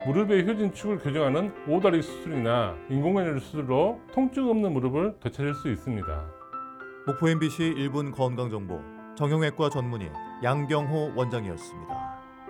무릎의 효진축을 교정하는 오다리 수술이나 인공관절 수술로 통증 없는 무릎을 되찾을 수 있습니다. 목포 MBC 1분 건강정보 정형외과 전문의 양경호 원장이었습니다.